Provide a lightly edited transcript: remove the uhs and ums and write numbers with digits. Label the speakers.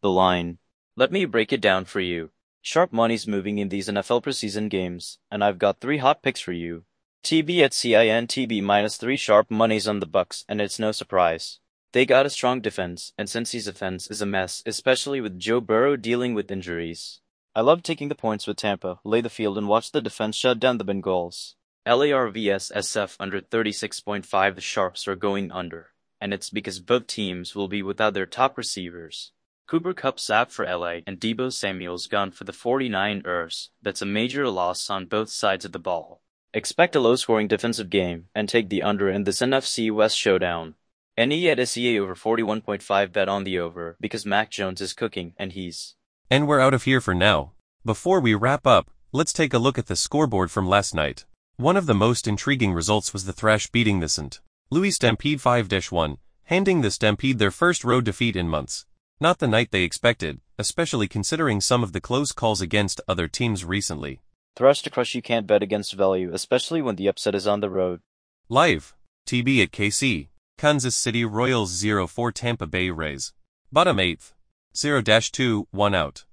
Speaker 1: The line. Let me break it down for you. Sharp money's moving in these NFL preseason games, and I've got three hot picks for you. TB at CINTB -3 sharp money's on the Bucks, and it's no surprise. They got a strong defense, and Cincy's offense is a mess, especially with Joe Burrow dealing with injuries. I love taking the points with Tampa, lay the field, and watch the defense shut down the Bengals. LAR vs SF under 36.5. The Sharps are going under, and it's because both teams will be without their top receivers. Cooper Kupp sat for LA, and Deebo Samuel's gone for the 49ers. That's a major loss on both sides of the ball. Expect a low-scoring defensive game, and take the under in this NFC West showdown. NE at SEA over 41.5. Bet on the over, because Mac Jones is cooking, and he's...
Speaker 2: And we're out of here for now. Before we wrap up, let's take a look at the scoreboard from last night. One of the most intriguing results was the Thrash beating the St. Louis Stampede 5-1, handing the Stampede their first road defeat in months. Not the night they expected, especially considering some of the close calls against other teams recently.
Speaker 1: Thrash to crush. You can't bet against value, especially when the upset is on the road.
Speaker 2: Live. TB at KC. Kansas City Royals 0-4 Tampa Bay Rays. Bottom 8th. 0-2, 1 out.